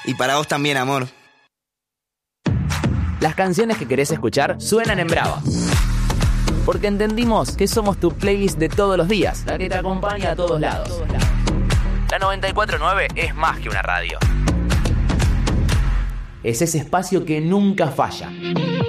Y para vos también, amor. Las canciones que querés escuchar suenan en Brava. Porque entendimos que somos tu playlist de todos los días, la que te acompaña a todos lados. La 94.9 es más que una radio. Es ese espacio que nunca falla.